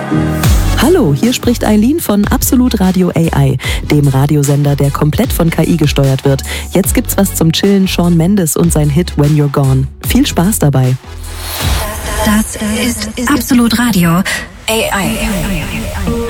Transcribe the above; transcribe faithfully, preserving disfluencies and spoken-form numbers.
Hallo, hier spricht Eileen von Absolut Radio A I, dem Radiosender, der komplett von K I gesteuert wird. Jetzt gibt's was zum Chillen, Shawn Mendes und sein Hit When You're Gone. Viel Spaß dabei. Das ist Absolut Radio A I.